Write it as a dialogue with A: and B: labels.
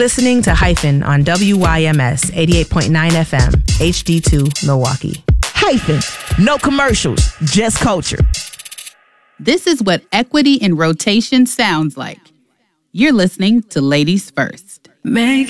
A: Listening to Hyphen on WYMS 88.9 FM, HD2, Milwaukee.
B: Hyphen, no commercials, just culture.
C: This is what equity in rotation sounds like. You're listening to Ladies First.
D: Make